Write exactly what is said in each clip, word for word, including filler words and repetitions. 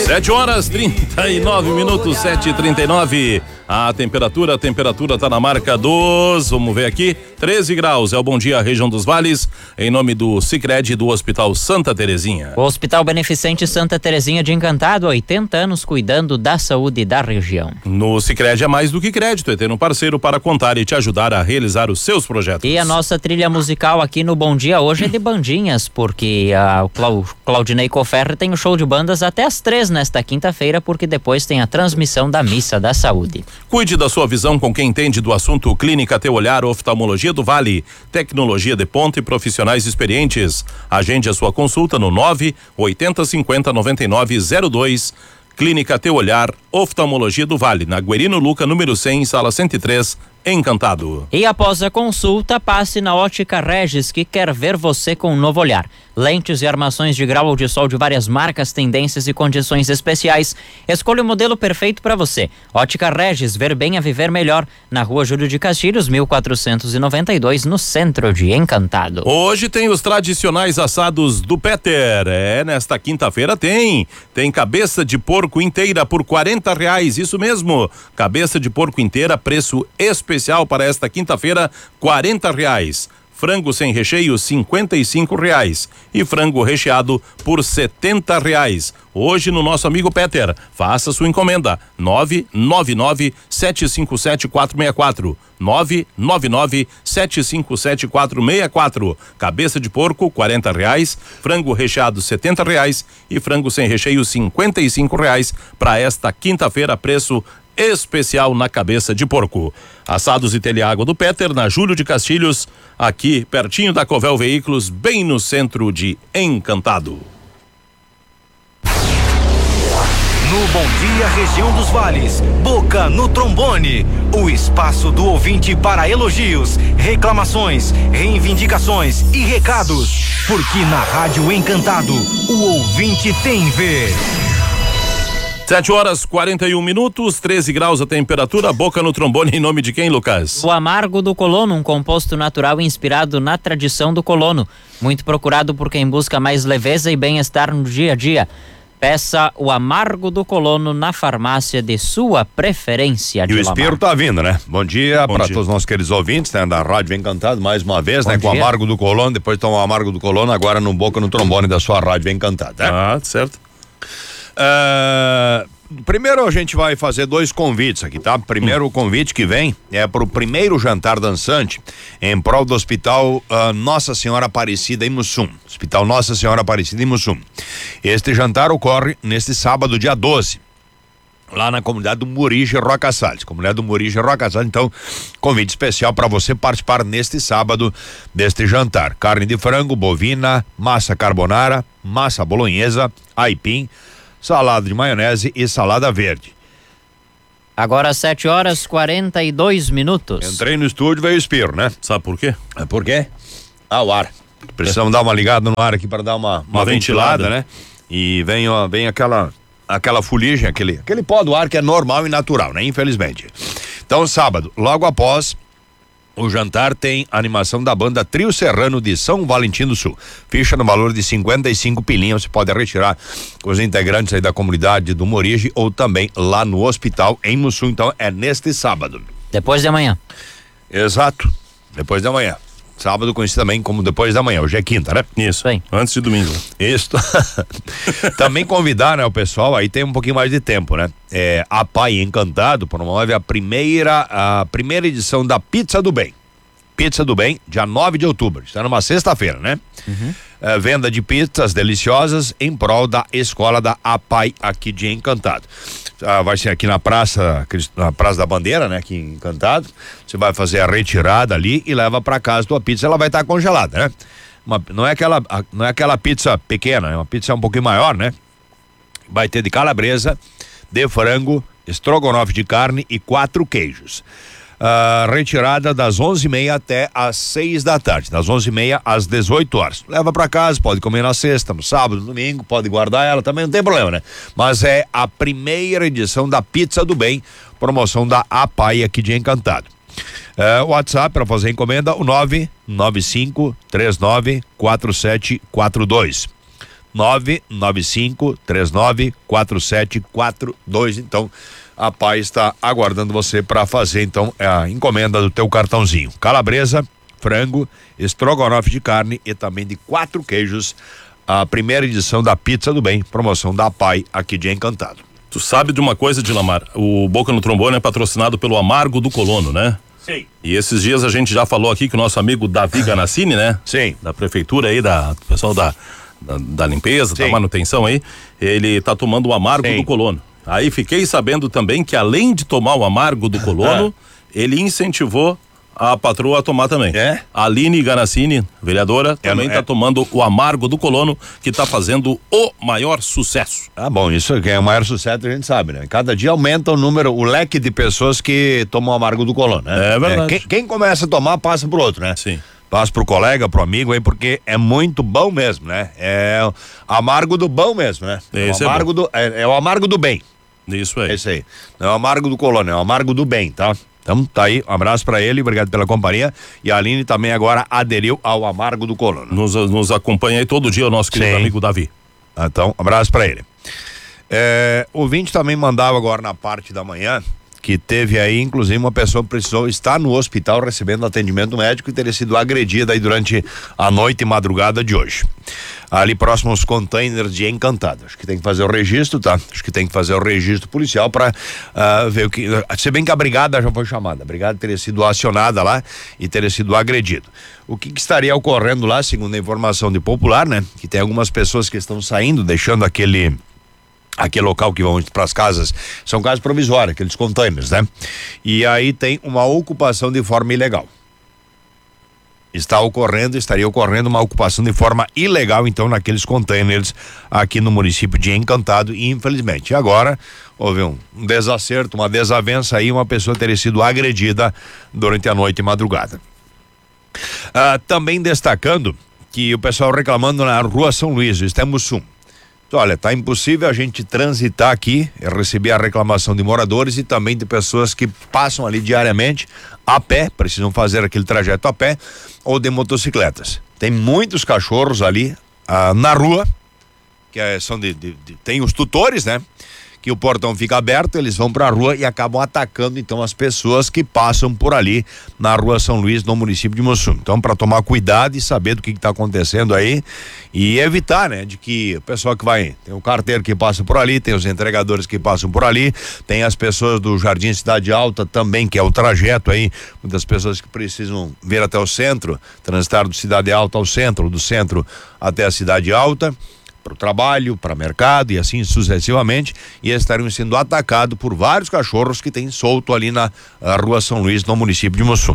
Sete horas, trinta e nove minutos, sete e trinta e nove. A temperatura, a temperatura tá na marca dos, vamos ver aqui, treze graus. É o Bom Dia Região dos Vales, em nome do Sicredi do Hospital Santa Terezinha. O Hospital Beneficente Santa Terezinha de Encantado, oitenta anos cuidando da saúde da região. No Sicredi é mais do que crédito, é ter um parceiro para contar e te ajudar a realizar os seus projetos. E a nossa trilha musical aqui no Bom Dia hoje é de bandinhas, porque a, o Clau, Claudinei Coferre tem o show de bandas até às três nesta quinta-feira, porque depois tem a transmissão da Missa da Saúde. Cuide da sua visão com quem entende do assunto. Clínica Teu Olhar, Oftalmologia do Vale, tecnologia de ponta e profissionais experientes. Agende a sua consulta no nove oitenta cinquenta noventa e nove zero dois. Clínica Teu Olhar, Oftalmologia do Vale, na Guerino Luca, número cem, sala cento e três, Encantado. E após a consulta, passe na Ótica Regis, que quer ver você com um novo olhar. Lentes e armações de grau ou de sol de várias marcas, tendências e condições especiais. Escolha o modelo perfeito para você. Ótica Regis, ver bem é viver melhor. Na Rua Júlio de Castilhos, mil quatrocentos e noventa e dois, no centro de Encantado. Hoje tem os tradicionais assados do Peter. É, nesta quinta-feira tem. Tem cabeça de porco inteira por quarenta reais, isso mesmo. Cabeça de porco inteira, preço especial para esta quinta-feira, quarenta reais. Frango sem recheio, cinquenta e cinco reais. E frango recheado por setenta reais. Hoje no nosso amigo Peter. Faça sua encomenda. nove nove nove sete cinco sete quatro seis quatro. nove nove nove sete cinco sete quatro seis quatro. Cabeça de porco, quarenta reais. Frango recheado, setenta reais. E frango sem recheio, cinquenta e cinco reais. Para esta quinta-feira, preço especial na cabeça de porco. Assados e telha-água do Peter, na Júlio de Castilhos, aqui pertinho da Covel Veículos, bem no centro de Encantado. No Bom Dia Região dos Vales, Boca no Trombone, o espaço do ouvinte para elogios, reclamações, reivindicações e recados, porque na Rádio Encantado, o ouvinte tem vez. Sete horas, quarenta e um minutos, treze graus a temperatura. Boca no Trombone, em nome de quem, Lucas? O Amargo do Colono, um composto natural inspirado na tradição do colono. Muito procurado por quem busca mais leveza e bem-estar no dia a dia. Peça o Amargo do Colono na farmácia de sua preferência. E o Espiro tá vindo, né? Bom dia para todos os nossos queridos ouvintes, né? Da Rádio Encantado, mais uma vez, Bom né? Dia. Com o Amargo do Colono, depois toma o Amargo do Colono, agora no Boca no Trombone da sua Rádio Encantado, né? Ah, certo. Uh, primeiro a gente vai fazer dois convites aqui, tá? Primeiro hum. o convite que vem é pro primeiro jantar dançante em prol do Hospital uh, Nossa Senhora Aparecida em Mussum. Hospital Nossa Senhora Aparecida em Mussum. Este jantar ocorre neste sábado, dia doze. Lá na comunidade do Murige Roca Salles. Comunidade do Murige Roca Salles. Então, convite especial para você participar neste sábado deste jantar. Carne de frango, bovina, massa carbonara, massa bolonhesa, aipim, salada de maionese e salada verde. Agora sete horas quarenta e dois minutos. Entrei no estúdio, veio o Espiro, né? Sabe por quê? É por quê? Ah, o ar. Precisamos é. dar uma ligada no ar aqui para dar uma, uma, uma ventilada, ventilada, né? E vem, ó, vem aquela aquela fuligem, aquele, aquele pó do ar que é normal e natural, né? Infelizmente. Então, sábado, logo após o jantar, tem animação da banda Trio Serrano de São Valentim do Sul. Ficha no valor de cinquenta e cinco pilinhas. Você pode retirar com os integrantes aí da comunidade do Morige ou também lá no hospital em Mussum. Então é neste sábado. Depois de amanhã. Exato. Depois de amanhã. Sábado conhecido também como depois da manhã. Hoje é quinta, né? Isso. Bem. Antes de domingo. Isso. Também convidar, né, o pessoal, aí tem um pouquinho mais de tempo, né? É, a Pai Encantado promove a primeira, a primeira edição da Pizza do Bem. Pizza do Bem, dia nove de outubro. Está numa sexta-feira, né? Uhum. É, venda de pizzas deliciosas em prol da escola da A P A I aqui de Encantado. Ah, vai ser aqui na praça, na Praça da Bandeira, né? Aqui em Encantado. Você vai fazer a retirada ali e leva para casa tua pizza. Ela vai estar tá congelada, né? Uma, não é aquela, não é aquela pizza pequena, é uma pizza um pouquinho maior, né? Vai ter de calabresa, de frango, estrogonofe de carne e quatro queijos. Uh, retirada das onze e meia até às seis da tarde, das onze e meia às dezoito horas. Leva para casa, pode comer na sexta, no sábado, no domingo, pode guardar ela, também não tem problema, né? Mas é a primeira edição da Pizza do Bem, promoção da A P A I aqui de Encantado. Uh, WhatsApp para fazer encomenda, o nove nove cinco três nove quatro sete quatro dois. nove nove cinco três nove quatro sete quatro dois. Então, a Pai está aguardando você para fazer então a encomenda do teu cartãozinho. Calabresa, frango, estrogonofe de carne e também de quatro queijos. A primeira edição da Pizza do Bem, promoção da Pai aqui de Encantado. Tu sabe de uma coisa, Dilamar? O Boca no Trombone é patrocinado pelo Amargo do Colono, né? Sim. E esses dias a gente já falou aqui que o nosso amigo Davi Ganassini, né? Sim. Da prefeitura aí, da do pessoal da, da, da limpeza, Sim. da manutenção aí, ele tá tomando o Amargo Sim. do Colono. Aí fiquei sabendo também que além de tomar o Amargo do Colono, ele incentivou a patroa a tomar também. É? A Aline Ganassini, vereadora, também é. tá tomando o Amargo do Colono, que tá fazendo o maior sucesso. Ah, bom, isso que é o maior sucesso, a gente sabe, né? Cada dia aumenta o número, o leque de pessoas que tomam Amargo do Colono, né? É verdade. quem, quem começa a tomar, passa pro outro, né? Sim. Passa pro colega, pro amigo aí, porque é muito bom mesmo, né? É o amargo do bom mesmo, né? Esse o é amargo bom. do, é, é o amargo do bem. Isso aí. É isso aí. Não é o amargo do Colono, é o amargo do bem, tá? Então tá aí, um abraço pra ele, obrigado pela companhia. E a Aline também agora aderiu ao Amargo do Colono. Nos, nos acompanha aí todo dia o nosso querido Sim. amigo Davi. Então, um abraço pra ele. É, o ouvinte também mandava agora na parte da manhã que teve aí, inclusive, uma pessoa que precisou estar no hospital recebendo atendimento médico e teria sido agredida aí durante a noite e madrugada de hoje. Ali próximo aos containers de Encantado. Acho que tem que fazer o registro, tá? Acho que tem que fazer o registro policial pra uh, ver o que. Se bem que a brigada já foi chamada. A brigada teria sido acionada lá e teria sido agredido. O que, que estaria ocorrendo lá, segundo a informação de Popular, né? Que tem algumas pessoas que estão saindo, deixando aquele. Aquele local que vão para as casas, são casas provisórias, aqueles containers, né? E aí tem uma ocupação de forma ilegal. Está ocorrendo, estaria ocorrendo uma ocupação de forma ilegal, então, naqueles containers aqui no município de Encantado, e infelizmente, agora houve um, um desacerto, uma desavença aí, uma pessoa teria sido agredida durante a noite e madrugada. Ah, também destacando que o pessoal reclamando na rua São Luís, Extremo-Sul. Olha, tá impossível a gente transitar aqui, receber a reclamação de moradores e também de pessoas que passam ali diariamente a pé, precisam fazer aquele trajeto a pé, ou de motocicletas. Tem muitos cachorros ali ah, na rua, que é, são de, de, de, tem os tutores, né? Que o portão fica aberto, eles vão pra rua e acabam atacando então as pessoas que passam por ali na rua São Luís, no município de Mussum. Então, para tomar cuidado e saber do que está acontecendo aí e evitar, né, de que o pessoal que vai, tem o carteiro que passa por ali, tem os entregadores que passam por ali, tem as pessoas do Jardim Cidade Alta também, que é o trajeto aí, muitas pessoas que precisam vir até o centro, transitar do Cidade Alta ao centro, do centro até a Cidade Alta, para o trabalho, para mercado e assim sucessivamente, e estariam sendo atacados por vários cachorros que tem solto ali na rua São Luís, no município de Mussum.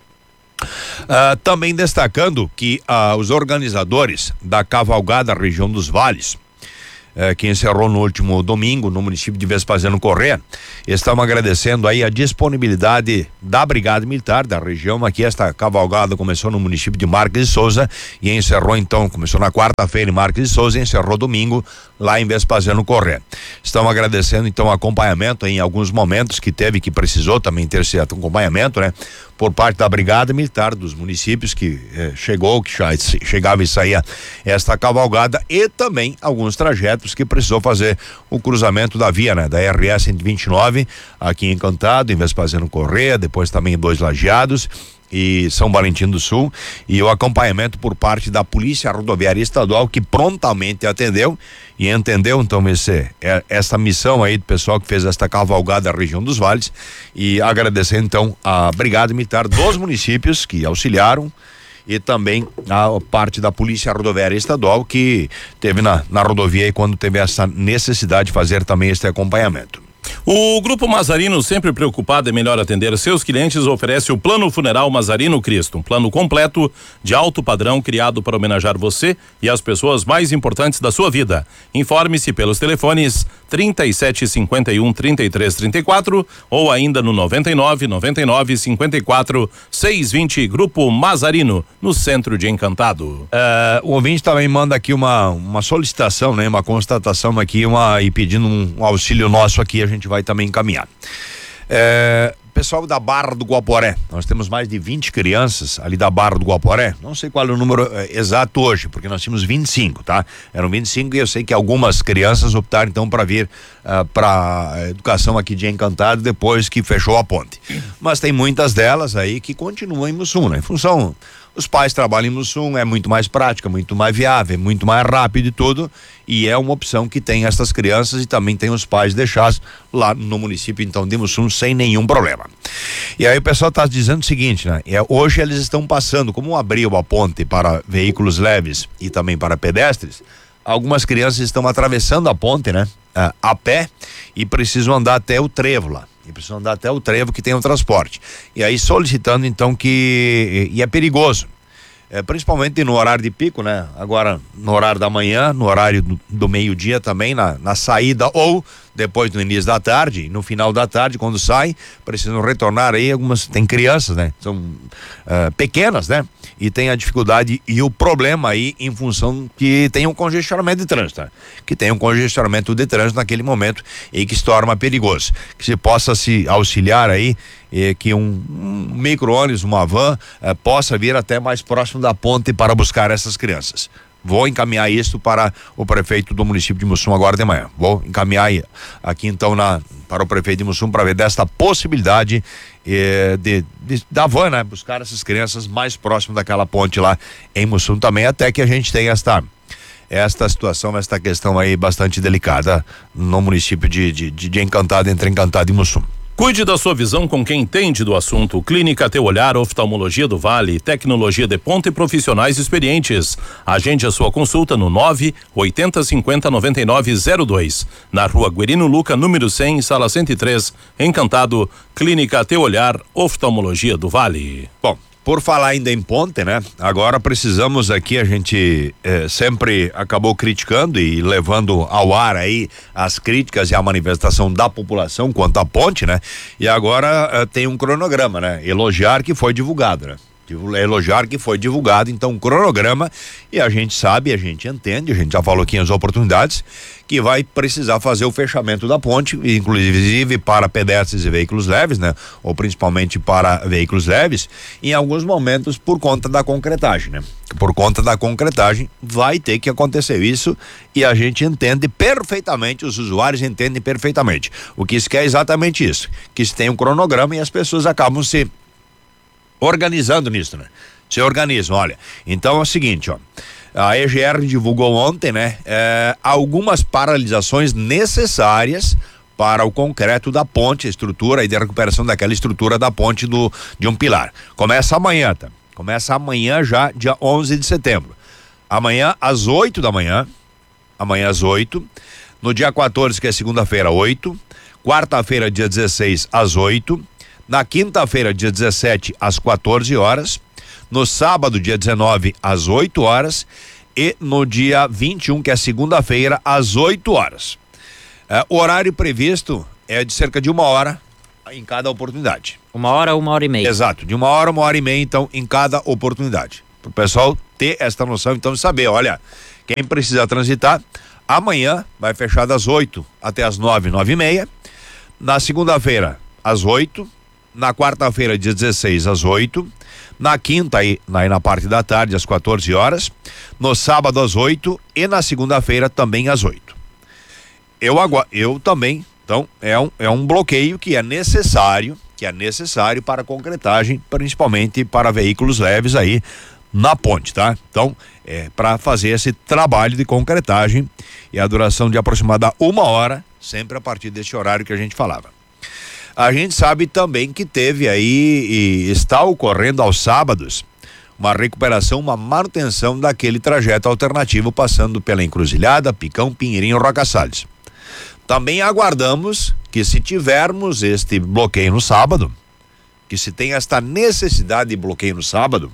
Uh, também destacando que uh, os organizadores da cavalgada região dos Vales, uh, que encerrou no último domingo no município de Vespasiano Corrêa, estão agradecendo aí a disponibilidade da Brigada Militar da região. Aqui esta cavalgada começou no município de Marques de Souza e encerrou então, começou na quarta-feira em Marques de Souza e encerrou domingo lá em Vespasiano Corrêa. Estão agradecendo então o acompanhamento em alguns momentos que teve, que precisou também ter esse acompanhamento, né? Por parte da Brigada Militar dos municípios que eh, chegou, que já chegava e saía esta cavalgada, e também alguns trajetos que precisou fazer o cruzamento da via, né? Da R S cento e vinte e nove, aqui em Encantado, em Vespasiano Corrêa, depois também em Dois Lajeados e São Valentim do Sul, e o acompanhamento por parte da Polícia Rodoviária Estadual, que prontamente atendeu e entendeu então esse, essa missão aí do pessoal que fez esta cavalgada da região dos Vales, e agradecer então a Brigada Militar dos municípios que auxiliaram e também a parte da Polícia Rodoviária Estadual que teve na, na rodovia e quando teve essa necessidade de fazer também este acompanhamento. O Grupo Mazarino, sempre preocupado em melhor atender seus clientes, oferece o Plano Funeral Mazarino Cristo, um plano completo de alto padrão criado para homenagear você e as pessoas mais importantes da sua vida. Informe-se pelos telefones trinta e sete, cinquenta e um, trinta e três, trinta e quatro ou ainda no noventa e nove, noventa e nove, cinquenta e quatro, seiscentos e vinte. Grupo Mazarino, no centro de Encantado. Uh, o ouvinte também manda aqui uma, uma solicitação, né? Uma constatação aqui, uma, e pedindo um, um auxílio nosso aqui, a gente vai também encaminhar. É, pessoal da Barra do Guaporé, nós temos mais de vinte crianças ali da Barra do Guaporé, não sei qual é o número eh, exato hoje, porque nós tínhamos vinte e cinco, tá? Eram vinte e cinco e eu sei que algumas crianças optaram então para vir uh, para educação aqui de Encantado depois que fechou a ponte. Mas tem muitas delas aí que continuam em Mussum, né? Em função, os pais trabalham em Mussum, é muito mais prática, muito mais viável, muito mais rápido e tudo, e é uma opção que tem essas crianças e também tem os pais deixados lá no município então de Mussum sem nenhum problema. E aí o pessoal está dizendo o seguinte, né? É, hoje eles estão passando, como abriu a ponte para veículos leves e também para pedestres, algumas crianças estão atravessando a ponte, né? A, a pé e precisam andar até o trevo lá. E precisam andar até o trevo que tem o transporte. E aí solicitando então que, e é perigoso, é, principalmente no horário de pico, né? Agora no horário da manhã, no horário do, do meio-dia também, na, na saída ou depois no início da tarde, no final da tarde, quando saem, precisam retornar aí, algumas, tem crianças, né? São uh, pequenas, né? E tem a dificuldade e o problema aí em função que tem um congestionamento de trânsito, né? Que tem um congestionamento de trânsito naquele momento e que se torna perigoso. Que se possa se auxiliar aí, eh, que um, um micro-ônibus, uma van, eh, possa vir até mais próximo da ponte para buscar essas crianças. Vou encaminhar isso para o prefeito do município de Mussum agora de manhã. Vou encaminhar aqui então na, para o prefeito de Mussum para ver desta possibilidade eh, de, de da van, né? Buscar essas crianças mais próximo daquela ponte lá em Mussum também, até que a gente tenha esta esta situação, esta questão aí bastante delicada no município de, de, de, de Encantado, entre Encantado e Mussum. Cuide da sua visão com quem entende do assunto. Clínica Teu Olhar, Oftalmologia do Vale, tecnologia de ponta e profissionais experientes. Agende a sua consulta no nove oitenta cinquenta noventa e nove zero dois. Na rua Guerino Luca, número cem, sala cento e três, Encantado. Clínica Teu Olhar, Oftalmologia do Vale. Bom, por falar ainda em ponte, né? Agora precisamos aqui, a gente eh, sempre acabou criticando e levando ao ar aí as críticas e a manifestação da população quanto à ponte, né? E agora eh, tem um cronograma, né? Elogiar que foi divulgado, né? Elogiar que foi divulgado, então um cronograma, e a gente sabe, a gente entende, a gente já falou aqui as oportunidades, que vai precisar fazer o fechamento da ponte, inclusive para pedestres e veículos leves, né? Ou principalmente para veículos leves, em alguns momentos por conta da concretagem, né? Por conta da concretagem vai ter que acontecer isso e a gente entende perfeitamente, os usuários entendem perfeitamente. O que isso quer é exatamente isso, que se tem um cronograma e as pessoas acabam se organizando nisso, né? Se organizam, olha. Então é o seguinte, ó. A E G R divulgou ontem, né? É, algumas paralisações necessárias para o concreto da ponte, a estrutura e de recuperação daquela estrutura da ponte do, de um pilar. Começa amanhã, tá? Começa amanhã já, dia onze de setembro. Amanhã às oito da manhã, amanhã às oito, no dia quatorze, que é segunda-feira, oito, quarta-feira, dia dezesseis, às oito, na quinta-feira, dia dezessete, às quatorze horas, no sábado, dia dezenove, às oito horas e no dia vinte e um, que é segunda-feira, às oito horas. É, o horário previsto é de cerca de uma hora em cada oportunidade. Uma hora, uma hora e meia. Exato, de uma hora, uma hora e meia, então, em cada oportunidade. Para o pessoal ter esta noção, então, de saber, olha, quem precisa transitar, amanhã vai fechar das oito até as nove, nove e meia. Na segunda-feira, às oito. Na quarta-feira, dia dezesseis, às oito. Na quinta, aí, aí na parte da tarde, às quatorze horas. No sábado, às oito. E na segunda-feira, também às oito. Eu, agora, eu também, então, é um, é um bloqueio que é necessário, que é necessário para concretagem, principalmente para veículos leves aí na ponte, tá? Então, é para fazer esse trabalho de concretagem e a duração de aproximada uma hora, sempre a partir desse horário que a gente falava. A gente sabe também que teve aí e está ocorrendo aos sábados uma recuperação, uma manutenção daquele trajeto alternativo passando pela Encruzilhada, Picão, Pinheirinho, Roca Salles. Também aguardamos que, se tivermos este bloqueio no sábado, que se tem esta necessidade de bloqueio no sábado,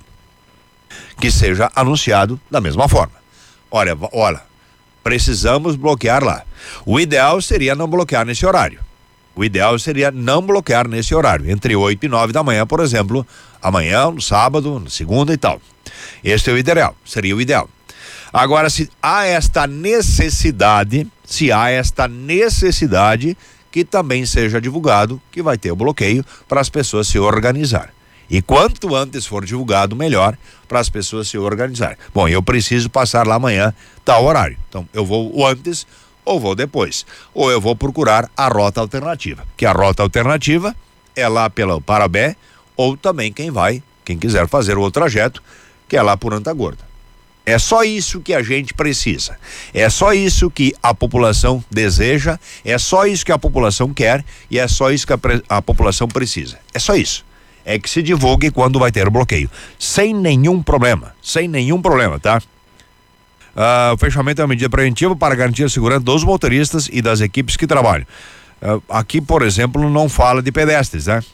que seja anunciado da mesma forma. Olha, olha, precisamos bloquear lá. O ideal seria não bloquear nesse horário. O ideal seria não bloquear nesse horário, entre oito e nove da manhã, por exemplo, amanhã, no sábado, na segunda e tal. Este é o ideal, seria o ideal. Agora, se há esta necessidade, se há esta necessidade, que também seja divulgado que vai ter o bloqueio para as pessoas se organizarem. E quanto antes for divulgado, melhor para as pessoas se organizarem. Bom, eu preciso passar lá amanhã, tal horário. Então, eu vou antes ou vou depois. Ou eu vou procurar a rota alternativa. Que a rota alternativa é lá pela Parabé, ou também quem vai, quem quiser fazer o outro trajeto, que é lá por Antagorda. É só isso que a gente precisa. É só isso que a população deseja, é só isso que a população quer e é só isso que a, a população precisa. É só isso. É que se divulgue quando vai ter o bloqueio. Sem nenhum problema. Sem nenhum problema, tá? Ah, o fechamento é uma medida preventiva para garantir a segurança dos motoristas e das equipes que trabalham. Ah, aqui, por exemplo, não fala de pedestres, né?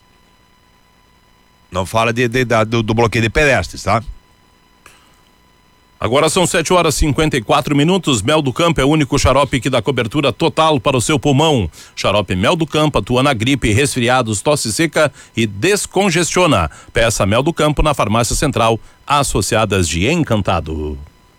Não fala de, de, de, do, do bloqueio de pedestres, tá? Agora são sete horas e cinquenta e quatro minutos. Mel do Campo é o único xarope que dá cobertura total para o seu pulmão. Xarope Mel do Campo atua na gripe, resfriados, tosse seca e descongestiona. Peça Mel do Campo na Farmácia Central, Associadas de Encantado.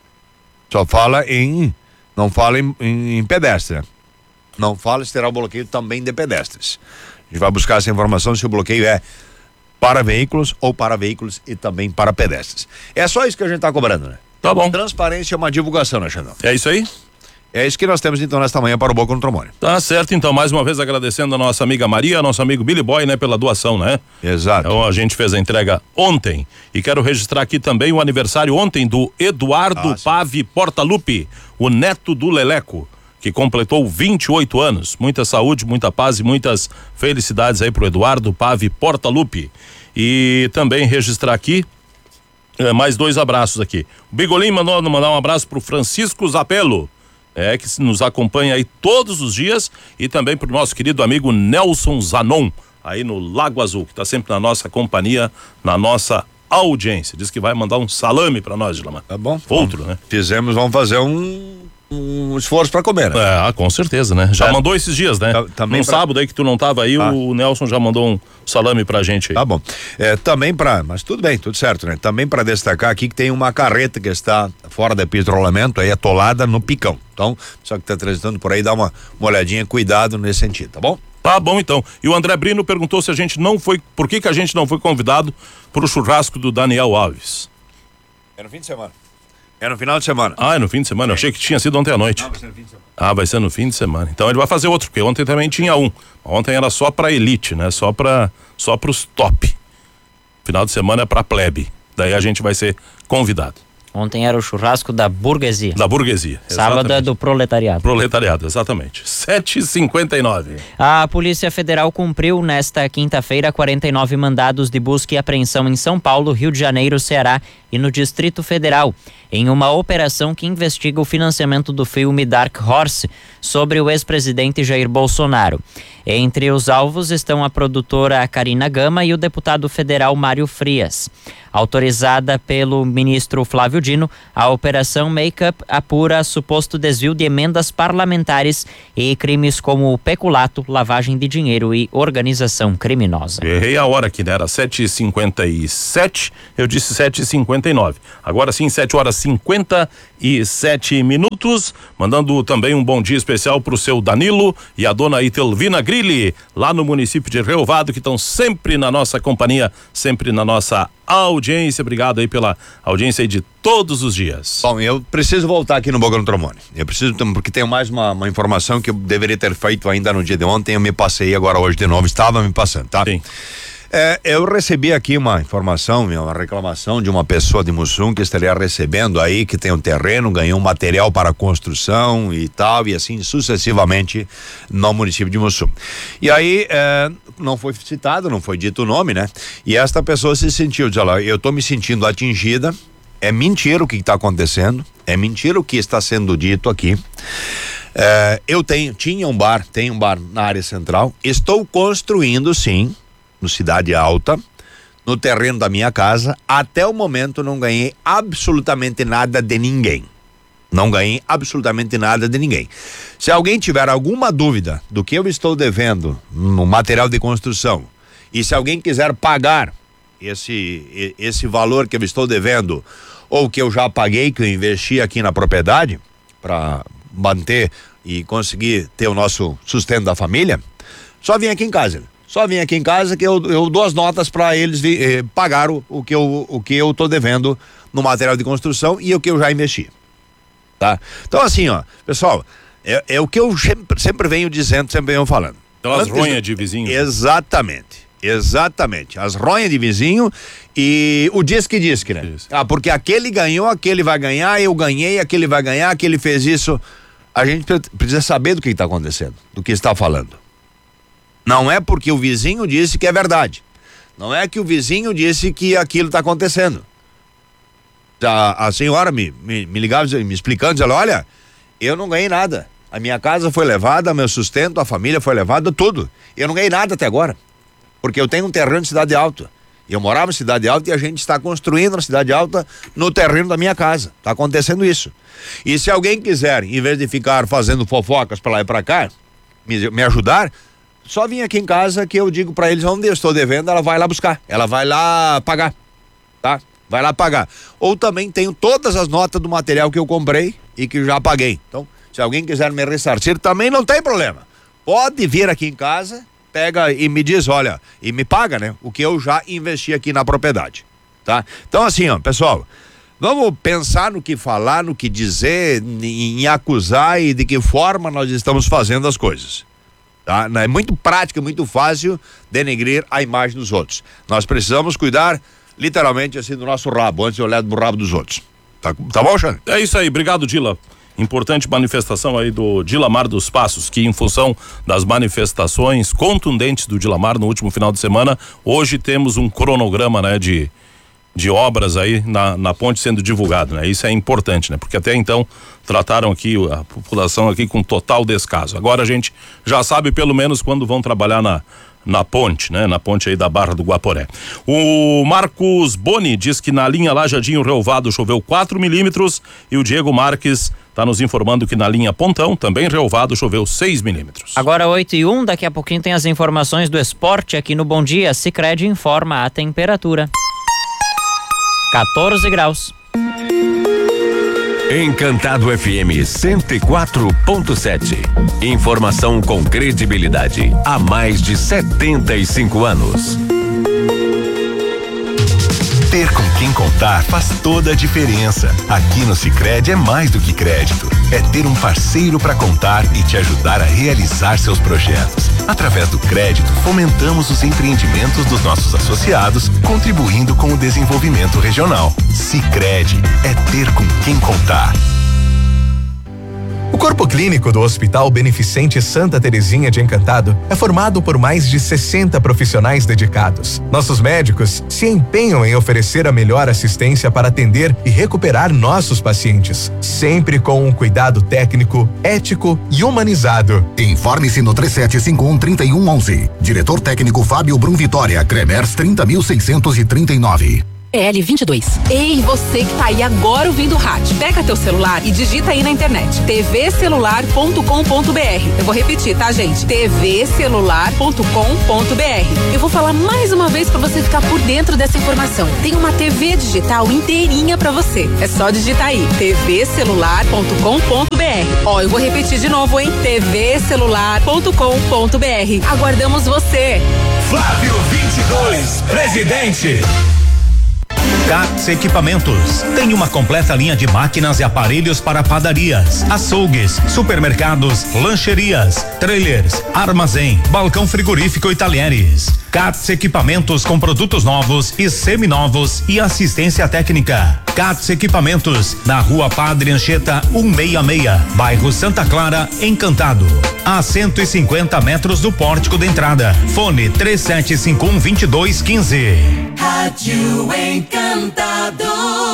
Só fala em, não fala em, em, em pedestre, né? Não fala se terá o bloqueio também de pedestres. A gente vai buscar essa informação se o bloqueio é para veículos ou para veículos e também para pedestres. É só isso que a gente está cobrando, né? Tá bom. Transparência é uma divulgação, né, Xandão? É isso aí? É isso que nós temos então nesta manhã para o Boca no Trombone. Tá certo, então, mais uma vez agradecendo a nossa amiga Maria, nosso amigo Billy Boy, né, pela doação, né? Exato. Então a gente fez a entrega ontem e quero registrar aqui também o aniversário ontem do Eduardo ah, Pave Portalupi, o neto do Leleco, que completou vinte e oito anos. Muita saúde, muita paz e muitas felicidades aí pro Eduardo Pave Portalupi. E também registrar aqui É, mais dois abraços aqui. O Bigolim mandou mandar um abraço pro Francisco Zapello, é, que nos acompanha aí todos os dias, e também pro nosso querido amigo Nelson Zanon, aí no Lago Azul, que tá sempre na nossa companhia, na nossa audiência. Diz que vai mandar um salame pra nós, Gilamar. Tá bom. Outro, bom, né? Fizemos, vamos fazer um, um esforço pra comer, né? É, com certeza, né? Já é. mandou esses dias, né? Tá, também no pra... sábado aí que tu não tava aí, ah. o Nelson já mandou um salame pra gente aí. Tá bom. É, também pra, mas tudo bem, tudo certo, né? Também pra destacar aqui que tem uma carreta que está fora de patrulhamento aí, atolada no Picão. Então, só que tá transitando por aí, dá uma, uma olhadinha, cuidado nesse sentido, tá bom? Tá bom, então. E o André Brino perguntou se a gente não foi, por que que a gente não foi convidado pro churrasco do Daniel Alves. É no fim de semana. É no final de semana. Ah, é no fim de semana? Eu achei que tinha sido ontem à noite. Não, vai ser no fim de semana. Ah, vai ser no fim de semana. Então ele vai fazer outro, porque ontem também tinha um. Ontem era só pra elite, né? Só pra, só pros top. Final de semana é pra plebe. Daí a gente vai ser convidado. Ontem era o churrasco da burguesia. Da burguesia. Sábado exatamente. É do proletariado. Proletariado, exatamente. sete e cinquenta e nove. A Polícia Federal cumpriu nesta quinta-feira quarenta e nove mandados de busca e apreensão em São Paulo, Rio de Janeiro, Ceará e no Distrito Federal, em uma operação que investiga o financiamento do filme Dark Horse sobre o ex-presidente Jair Bolsonaro. Entre os alvos estão a produtora Karina Gama e o deputado federal Mário Frias. Autorizada pelo ministro Flávio Dino, a operação Make-up apura suposto desvio de emendas parlamentares e crimes como peculato, lavagem de dinheiro e organização criminosa. Errei a hora aqui, né? Era sete e cinquenta e sete, eu disse sete e cinquenta e nove. Agora sim, sete horas e cinquenta e sete minutos, mandando também um bom dia especial pro seu Danilo e a dona Itelvina Grilli, lá no município de Reovado, que estão sempre na nossa companhia, sempre na nossa audiência. Obrigado aí pela audiência aí de todos os dias. Bom, eu preciso voltar aqui no Boca no Trombone. Eu preciso, porque tenho mais uma, uma informação que eu deveria ter feito ainda no dia de ontem, eu me passei agora hoje de novo, estava me passando, tá? Sim. É, eu recebi aqui uma informação, uma reclamação de uma pessoa de Mussum que estaria recebendo aí, que tem um terreno, ganhou um material para construção e tal, e assim sucessivamente no município de Mussum. E aí, é, não foi citado, não foi dito o nome, né? E esta pessoa se sentiu, diz ela, eu tô me sentindo atingida, é mentira o que está acontecendo, é mentira o que está sendo dito aqui. É, eu tenho, tinha um bar, tenho um bar na área central, estou construindo sim, no Cidade Alta, no terreno da minha casa. Até o momento não ganhei absolutamente nada de ninguém. Não ganhei absolutamente nada de ninguém. Se alguém tiver alguma dúvida do que eu estou devendo no material de construção, e se alguém quiser pagar esse, esse valor que eu estou devendo, ou que eu já paguei, que eu investi aqui na propriedade, para manter e conseguir ter o nosso sustento da família, Só vem aqui em casa. Só vem aqui em casa que eu, eu dou as notas para eles vi, eh, pagar o, o, que eu, o que eu tô devendo no material de construção e o que eu já investi. Tá? Então assim, ó, pessoal, é, é o que eu sempre, sempre venho dizendo, sempre venho falando. Aquelas ronhas de vizinho. Exatamente. Exatamente, as ronhas de vizinho e o diz que diz que, né? Isso. Ah, porque aquele ganhou, aquele vai ganhar, eu ganhei, aquele vai ganhar, aquele fez isso. A gente precisa saber do que está acontecendo, do que está falando. Não é porque o vizinho disse que é verdade. Não é que o vizinho disse que aquilo está acontecendo. A, a senhora me, me, me ligava, me explicando, dizendo, olha, eu não ganhei nada. A minha casa foi levada, meu sustento, a família foi levada, tudo. Eu não ganhei nada até agora. Porque eu tenho um terreno de Cidade Alta. Eu morava em Cidade Alta e a gente está construindo na Cidade Alta no terreno da minha casa. Está acontecendo isso. E se alguém quiser, em vez de ficar fazendo fofocas para lá e para cá, me, me ajudar, só vim aqui em casa que eu digo para eles onde eu estou devendo, ela vai lá buscar. Ela vai lá pagar, tá? Vai lá pagar. Ou também tenho todas as notas do material que eu comprei e que já paguei. Então, se alguém quiser me ressarcir, também não tem problema. Pode vir aqui em casa, pega e me diz, olha, e me paga, né? O que eu já investi aqui na propriedade, tá? Então assim, ó, pessoal, vamos pensar no que falar, no que dizer, em, em acusar e de que forma nós estamos fazendo as coisas, tá? É muito prático, muito fácil denegrir a imagem dos outros. Nós precisamos cuidar, literalmente, assim, do nosso rabo, antes de olhar do rabo dos outros. Tá, tá bom, Xande? É isso aí, obrigado, Dila. Importante manifestação aí do Dilamar dos Passos, que em função das manifestações contundentes do Dilamar no último final de semana, hoje temos um cronograma, né, de, de obras aí na, na ponte sendo divulgado, né? Isso é importante, né? Porque até então trataram aqui a população aqui com total descaso. Agora a gente já sabe pelo menos quando vão trabalhar na na ponte, né? Na ponte aí da Barra do Guaporé. O Marcos Boni diz que na linha Lajadinho Relvado choveu quatro milímetros e o Diego Marques está nos informando que na linha Pontão, também Relvado, choveu seis milímetros. Agora oito e um, daqui a pouquinho tem as informações do esporte aqui no Bom Dia. Sicredi informa a temperatura. quatorze graus. Encantado F M cento e quatro ponto sete. Informação com credibilidade há mais de setenta e cinco anos. Ter com quem contar faz toda a diferença. Aqui no Sicredi é mais do que crédito. É ter um parceiro para contar e te ajudar a realizar seus projetos. Através do crédito, fomentamos os empreendimentos dos nossos associados, contribuindo com o desenvolvimento regional. Sicredi é ter com quem contar. O Corpo Clínico do Hospital Beneficente Santa Terezinha de Encantado é formado por mais de sessenta profissionais dedicados. Nossos médicos se empenham em oferecer a melhor assistência para atender e recuperar nossos pacientes, sempre com um cuidado técnico, ético e humanizado. Informe-se no três sete cinco um, três um um um. Diretor técnico Fábio Brum Vitória, Cremers trinta mil seiscentos e trinta e nove. L vinte e dois. Ei, você que tá aí agora ouvindo o rádio, pega teu celular e digita aí na internet t v celular ponto com ponto b r. Eu vou repetir, tá, gente? t v celular ponto com ponto b r. Eu vou falar mais uma vez pra você ficar por dentro dessa informação. Tem uma T V digital inteirinha pra você. É só digitar aí t v celular ponto com ponto b r. Ó, eu vou repetir de novo, hein? t v celular ponto com ponto b r. Aguardamos você. Flávio vinte e dois, presidente. Catz Equipamentos tem uma completa linha de máquinas e aparelhos para padarias, açougues, supermercados, lancherias, trailers, armazém, balcão frigorífico e talheres. Catz Equipamentos com produtos novos e seminovos e assistência técnica. Catz Equipamentos, na Rua Padre Anchieta cento e sessenta e seis, bairro Santa Clara, Encantado. A cento e cinquenta metros do pórtico de entrada. Fone três sete cinco um, dois dois um cinco. Rádio Encantado.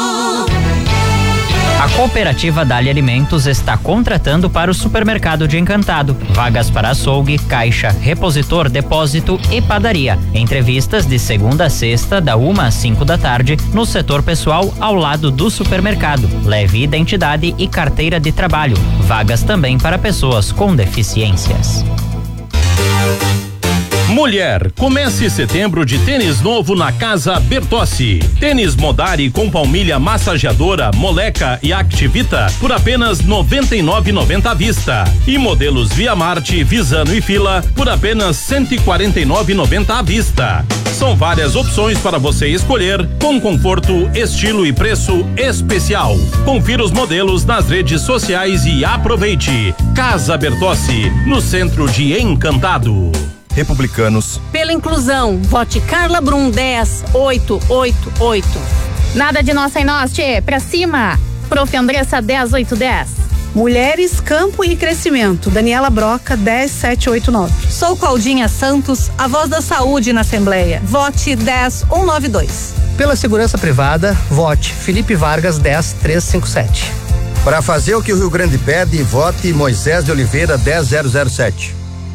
A cooperativa Dali Alimentos está contratando para o supermercado de Encantado. Vagas para açougue, caixa, repositor, depósito e padaria. Entrevistas de segunda a sexta, da uma às cinco da tarde, no setor pessoal ao lado do supermercado. Leve identidade e carteira de trabalho. Vagas também para pessoas com deficiências. Mulher, comece setembro de tênis novo na Casa Bertossi. Tênis Modari com palmilha massageadora, Moleca e Activita por apenas noventa e nove reais e noventa centavos à vista. E modelos Via Marte, Visano e Fila por apenas cento e quarenta e nove reais e noventa centavos à vista. São várias opções para você escolher, com conforto, estilo e preço especial. Confira os modelos nas redes sociais e aproveite. Casa Bertossi, no centro de Encantado. Republicanos. Pela inclusão, vote Carla Brum dez oito oito oito. Nada de nós sem nós, tchê, pra cima. Prof. Andressa dez oito dez. Mulheres, Campo e Crescimento, Daniela Broca dez sete oito nove. Sou Claudinha Santos, a voz da saúde na Assembleia. Vote dez um nove dois. Pela segurança privada, vote Felipe Vargas dez três cinco sete. Para fazer o que o Rio Grande pede, vote Moisés de Oliveira dez zero zero sete.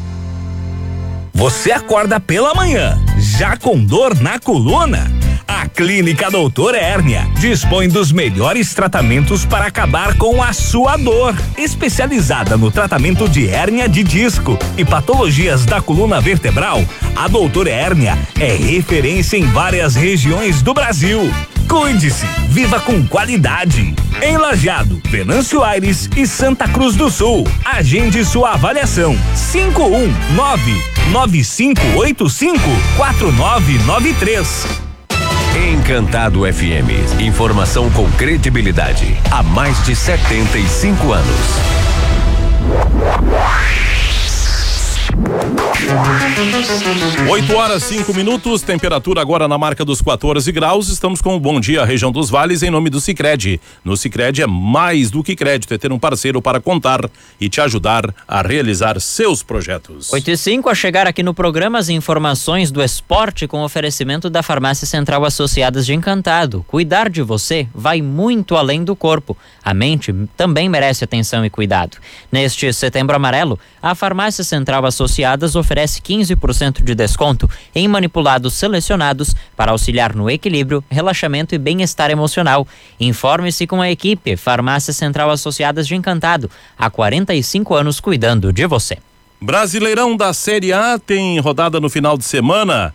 Você acorda pela manhã, já com dor na coluna? A Clínica Doutor Hérnia dispõe dos melhores tratamentos para acabar com a sua dor. Especializada no tratamento de hérnia de disco e patologias da coluna vertebral, a Doutor Hérnia é referência em várias regiões do Brasil. Cuide-se, viva com qualidade. Em Lajeado, Venâncio Aires e Santa Cruz do Sul. Agende sua avaliação. cinco um nove nove cinco oito cinco quatro nove nove três. Encantado F M. Informação com credibilidade. Há mais de setenta e cinco anos. oito horas, cinco minutos, temperatura agora na marca dos quatorze graus. Estamos com o Bom Dia Região dos Vales em nome do Sicredi. No Sicredi é mais do que crédito, é ter um parceiro para contar e te ajudar a realizar seus projetos. oito e cinco, a chegar aqui no programa as informações do esporte com oferecimento da Farmácia Central Associadas de Encantado. Cuidar de você vai muito além do corpo. A mente também merece atenção e cuidado. Neste Setembro Amarelo, a Farmácia Central Associadas oferece quinze por cento de desconto em manipulados selecionados para auxiliar no equilíbrio, relaxamento e bem-estar emocional. Informe-se com a equipe Farmácia Central Associadas de Encantado, há quarenta e cinco anos cuidando de você. Brasileirão da Série A tem rodada no final de semana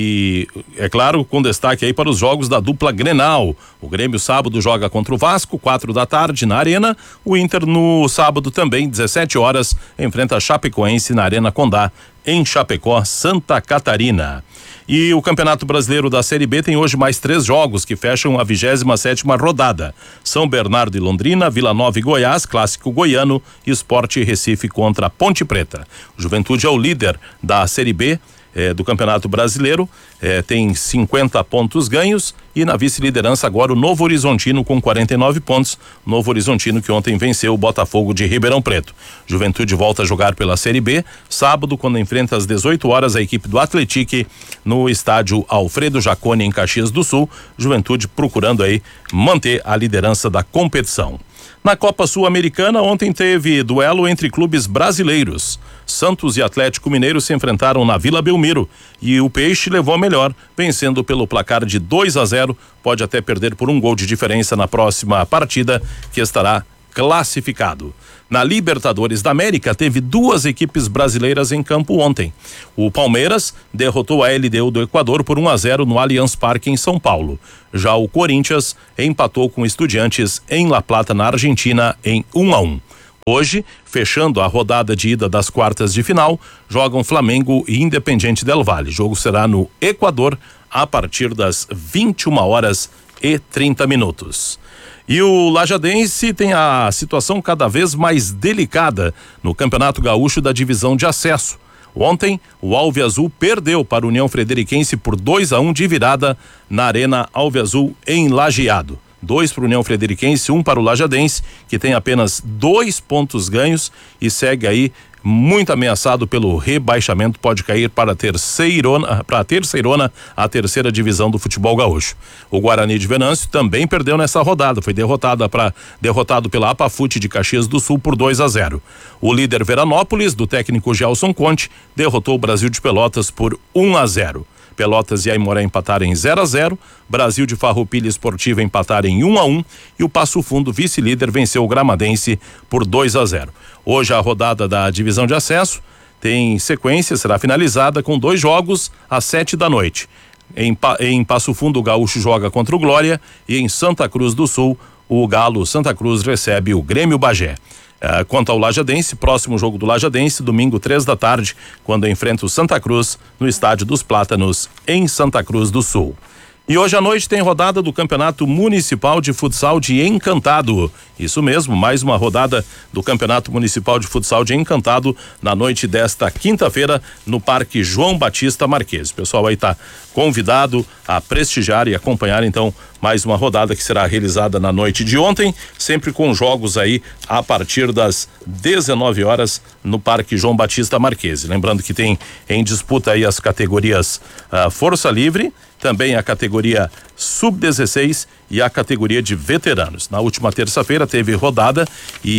e, é claro, com destaque aí para os jogos da dupla Grenal. O Grêmio sábado joga contra o Vasco, quatro da tarde na Arena. O Inter no sábado também, dezessete horas, enfrenta a Chapecoense na Arena Condá, em Chapecó, Santa Catarina. E o Campeonato Brasileiro da Série B tem hoje mais três jogos que fecham a vigésima sétima rodada. São Bernardo e Londrina, Vila Nova e Goiás, Clássico Goiano, Sport e Recife contra Ponte Preta. O Juventude é o líder da Série B eh, do Campeonato Brasileiro, eh, tem cinquenta pontos ganhos e na vice-liderança agora o Novo Horizontino com quarenta e nove pontos. Novo Horizontino que ontem venceu o Botafogo de Ribeirão Preto. Juventude volta a jogar pela Série B, sábado quando enfrenta às dezoito horas a equipe do Atletique no estádio Alfredo Jaconi em Caxias do Sul. Juventude procurando aí manter a liderança da competição. Na Copa Sul-Americana, ontem teve duelo entre clubes brasileiros. Santos e Atlético Mineiro se enfrentaram na Vila Belmiro e o Peixe levou a melhor, vencendo pelo placar de dois a zero. Pode até perder por um gol de diferença na próxima partida, que estará classificado. Na Libertadores da América, teve duas equipes brasileiras em campo ontem. O Palmeiras derrotou a L D U do Equador por um a zero no Allianz Parque em São Paulo. Já o Corinthians empatou com Estudiantes em La Plata, na Argentina, em um a um. Hoje, fechando a rodada de ida das quartas de final, jogam Flamengo e Independiente del Valle. O jogo será no Equador a partir das vinte e uma horas e trinta minutos. E o Lajadense tem a situação cada vez mais delicada no Campeonato Gaúcho da divisão de acesso. Ontem, o Alviazul perdeu para o União Frederiquense por dois a um de virada na Arena Alviazul em Lajeado. Dois para o União Frederiquense, um para o Lajadense, que tem apenas dois pontos ganhos e segue aí muito ameaçado pelo rebaixamento, pode cair para a terceirona, para a terceirona, a terceira divisão do futebol gaúcho. O Guarani de Venâncio também perdeu nessa rodada, foi derrotada para derrotado pela Apafute de Caxias do Sul por dois a zero. O líder Veranópolis, do técnico Gelson Conte, derrotou o Brasil de Pelotas por um a zero. Pelotas e Aimoré empataram em zero a zero, Brasil de Farroupilha Esportiva empataram em um a um e o Passo Fundo, vice-líder, venceu o Gramadense por dois a zero. Hoje a rodada da divisão de acesso tem sequência, será finalizada com dois jogos às sete da noite. Em, em Passo Fundo, o Gaúcho joga contra o Glória e em Santa Cruz do Sul, o Galo Santa Cruz recebe o Grêmio Bagé. Uh, quanto ao Lajadense, próximo jogo do Lajadense, domingo, três da tarde, quando enfrenta o Santa Cruz no Estádio dos Plátanos, em Santa Cruz do Sul. E hoje à noite tem rodada do Campeonato Municipal de Futsal de Encantado. Isso mesmo, mais uma rodada do Campeonato Municipal de Futsal de Encantado na noite desta quinta-feira no Parque João Batista Marques. O pessoal aí está convidado a prestigiar e acompanhar então mais uma rodada que será realizada na noite de ontem, sempre com jogos aí a partir das dezenove horas no Parque João Batista Marques. Lembrando que tem em disputa aí as categorias uh, Força Livre, também a categoria sub dezesseis e a categoria de veteranos. Na última terça-feira teve rodada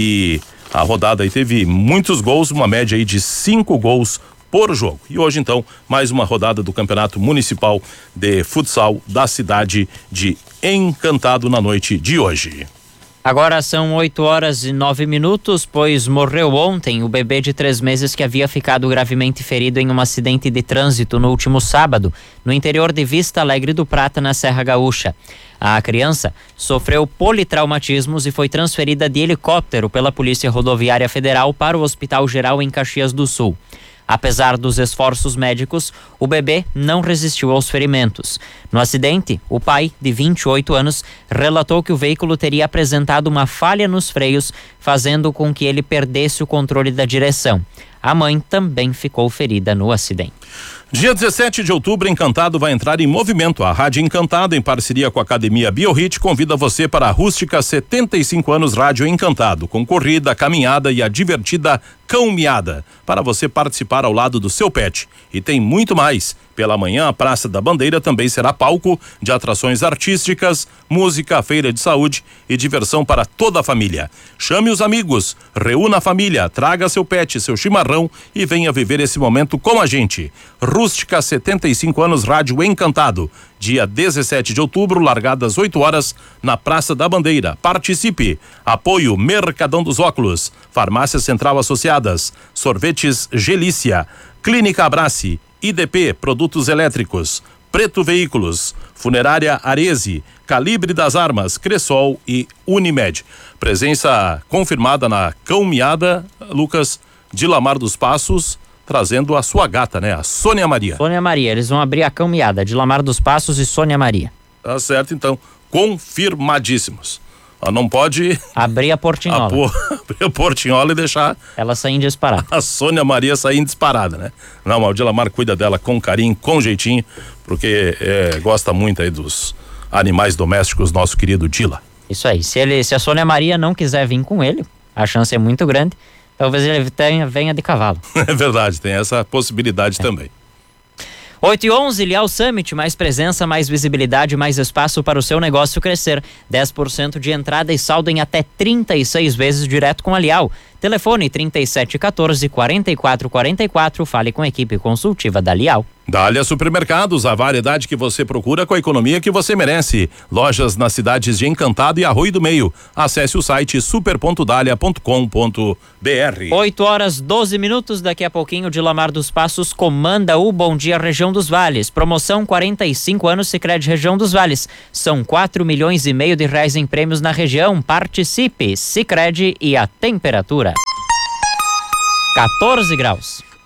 e a rodada aí teve muitos gols, uma média aí de cinco gols por jogo. E hoje então mais uma rodada do Campeonato Municipal de Futsal da cidade de Encantado na noite de hoje. Agora são oito horas e nove minutos, pois morreu ontem o bebê de três meses que havia ficado gravemente ferido em um acidente de trânsito no último sábado, no interior de Vista Alegre do Prata, na Serra Gaúcha. A criança sofreu politraumatismos e foi transferida de helicóptero pela Polícia Rodoviária Federal para o Hospital Geral em Caxias do Sul. Apesar dos esforços médicos, o bebê não resistiu aos ferimentos. No acidente, o pai, de vinte e oito anos, relatou que o veículo teria apresentado uma falha nos freios, fazendo com que ele perdesse o controle da direção. A mãe também ficou ferida no acidente. Dia dezessete de outubro, Encantado vai entrar em movimento. A Rádio Encantado, em parceria com a Academia Biorrit, convida você para a Rústica setenta e cinco anos Rádio Encantado, com corrida, caminhada e a divertida Cão Miada, para você participar ao lado do seu pet. E tem muito mais. Pela manhã, a Praça da Bandeira também será palco de atrações artísticas, música, feira de saúde e diversão para toda a família. Chame os amigos, reúna a família, traga seu pet, seu chimarrão e venha viver esse momento com a gente. Rústica setenta e cinco anos Rádio Encantado. Dia dezessete de outubro, largadas oito horas, na Praça da Bandeira. Participe. Apoio Mercadão dos Óculos, Farmácia Central Associadas, Sorvetes Gelícia, Clínica Abrace, I D P Produtos Elétricos, Preto Veículos, Funerária Arese, Calibre das Armas, Cressol e Unimed. Presença confirmada na Cão Miada, Lucas, de Lamar dos Passos, trazendo a sua gata, né? A Sônia Maria. Sônia Maria, eles vão abrir a Cão Miada, de Lamar dos Passos e Sônia Maria. Tá certo, então, confirmadíssimos. Ela não pode abrir a portinhola. A por, abrir a portinhola e deixar ela sair disparada. A Sônia Maria sair disparada, né? Não, mas o Dilamar cuida dela com carinho, com jeitinho, porque é, gosta muito aí dos animais domésticos, nosso querido Dila. Isso aí. Se, ele, se a Sônia Maria não quiser vir com ele, a chance é muito grande, talvez ele tenha, venha de cavalo. É verdade, tem essa possibilidade é. também. oito e onze, Lial Summit, mais presença, mais visibilidade, mais espaço para o seu negócio crescer. dez por cento de entrada e saldo em até trinta e seis vezes direto com a Lial. Telefone trinta e sete quatorze, quarenta e quatro quarenta e quatro, fale com a equipe consultiva da Lial. Dália Supermercados, a variedade que você procura com a economia que você merece. Lojas nas cidades de Encantado e Arroio do Meio. Acesse o site super ponto dália ponto com ponto br. oito horas, doze minutos, daqui a pouquinho de Lamar dos Passos comanda o Bom Dia Região dos Vales. Promoção quarenta e cinco anos Sicredi Região dos Vales. São quatro milhões e meio de reais em prêmios na região. Participe, Sicredi e a temperatura. quatorze graus.